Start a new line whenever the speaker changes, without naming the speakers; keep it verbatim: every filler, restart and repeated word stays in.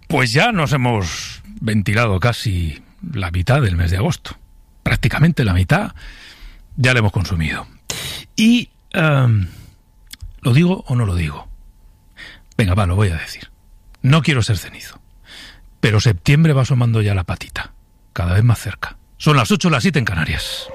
Pues ya nos hemos ventilado casi la mitad del mes de agosto. Prácticamente la mitad ya la hemos consumido. Y... Um, ¿lo digo o no lo digo? Venga, va, lo voy a decir. No quiero ser cenizo, pero septiembre va asomando ya la patita, cada vez más cerca. Son las ocho, las siete en Canarias.